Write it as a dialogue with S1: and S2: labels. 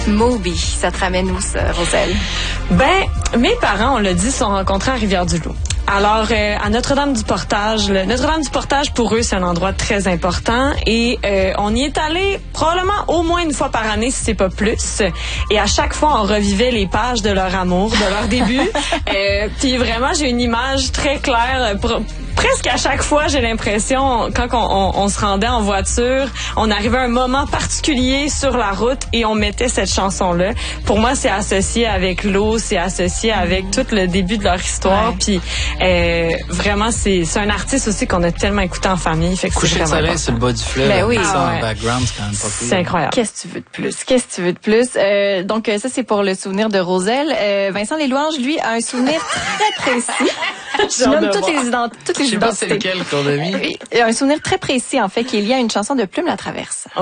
S1: Moby, ça te ramène où, ça, Roselle?
S2: Ben, mes parents, on l'a dit, se sont rencontrés à Rivière-du-Loup. Alors, à Notre-Dame-du-Portage, Notre-Dame-du-Portage, pour eux, c'est un endroit très important et on y est allé probablement au moins une fois par année, si c'est pas plus. Et à chaque fois, on revivait les pages de leur amour, de leur début. Puis vraiment, j'ai une image très claire. Presque à chaque fois, j'ai l'impression, quand on se rendait en voiture, on arrivait à un moment particulier sur la route et on mettait cette chanson-là. Pour moi, c'est associé avec l'eau, c'est associé avec tout le début de leur histoire. Puis vraiment, c'est un artiste aussi qu'on a tellement écouté en famille. Fait que
S3: Coucher de soleil sur le bas du fleuve,
S1: ben oui.
S3: ça en background, c'est quand même pas cool.
S2: C'est incroyable.
S1: Qu'est-ce que tu veux de plus? Qu'est-ce que tu veux de plus? Donc, ça, c'est pour le souvenir de Roselle. Vincent Leslouanges, lui, a un souvenir très précis. Je nomme toutes les identités.
S3: Je sais pas c'est lequel qu'on a mis.
S1: Un souvenir très précis, en fait, qui est lié à une chanson de Plume la Traverse.